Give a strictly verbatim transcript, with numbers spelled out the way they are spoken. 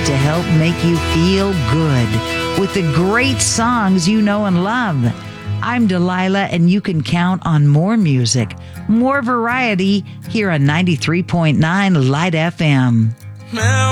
to help make you feel good with the great songs you know and love. I'm Delilah, and you can count on more music, more variety here on ninety-three point nine Light F M. Now